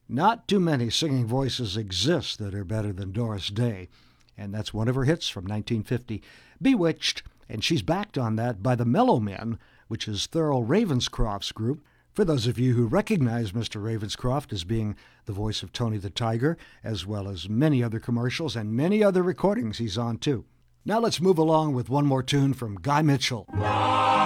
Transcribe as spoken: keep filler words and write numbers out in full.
Not too many singing voices exist that are better than Doris Day, and that's one of her hits from nineteen fifty, Bewitched, and she's backed on that by the Mellow Men, which is Thurl Ravenscroft's group. For those of you who recognize Mister Ravenscroft as being the voice of Tony the Tiger, as well as many other commercials and many other recordings he's on too. Now let's move along with one more tune from Guy Mitchell.